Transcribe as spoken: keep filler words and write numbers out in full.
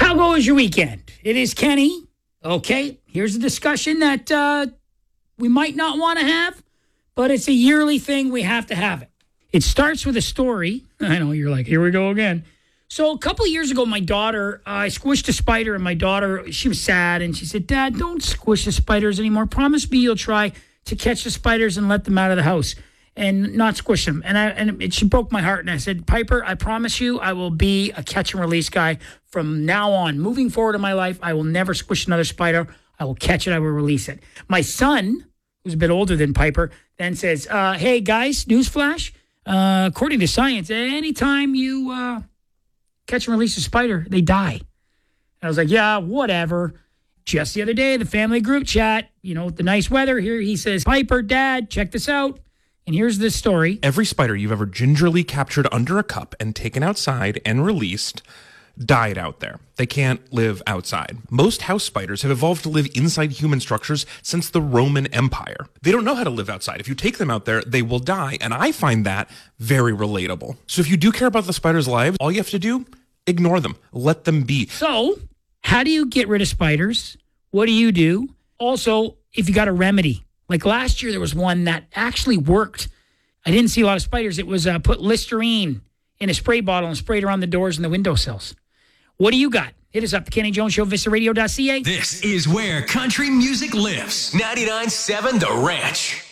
How goes your weekend? It is Kenny. Okay, here's a discussion that uh, we might not want to have, but it's a yearly thing. We have to have it. It starts with a story. I know you're like, here we go again. So a couple of years ago, my daughter, uh, I squished a spider, and my daughter, she was sad, and she said, Dad, don't squish the spiders anymore. Promise me you'll try to catch the spiders and let them out of the house and not squish them. And I and it, she broke my heart, and I said, Piper, I promise you I will be a catch and release guy from now on. Moving forward in my life, I will never squish another spider. I will catch it. I will release it. My son, who's a bit older than Piper, then says, uh, hey, guys, newsflash. Uh, according to science, anytime you uh, catch and release a spider, they die. And I was like, yeah, whatever. Just the other day, the family group chat, you know, the nice weather here, he says, Piper, Dad, check this out. And here's this story. Every spider you've ever gingerly captured under a cup and taken outside and released died out there. They can't live outside. Most house spiders have evolved to live inside human structures since the Roman Empire. They don't know how to live outside. If you take them out there, they will die. And I find that very relatable. So if you do care about the spiders' lives, all you have to do, ignore them. Let them be. So how do you get rid of spiders? What do you do? Also, if you got a remedy. Like last year, there was one that actually worked. I didn't see a lot of spiders. It was uh, put Listerine in a spray bottle and sprayed around the doors and the windowsills. What do you got? Hit us up, The Kenny Jones Show, Vista Radio dot C A. This is where country music lives. ninety-nine point seven The Ranch.